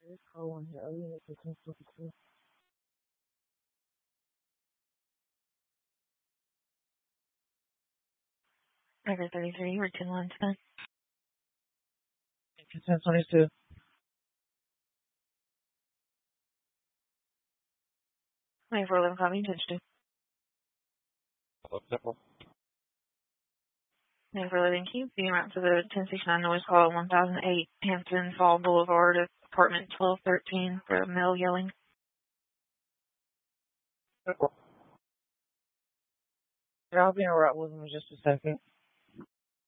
This call on here earlier for 10:42. Record 33, return line 10. 10:22. Wait for 11 copy, touch 2. Wait for 11 cube, being route to the 1069 noise call at 1008 Hampton Fall Boulevard, apartment 1213 for male yelling. Yeah, I'll be in route with him in just a second.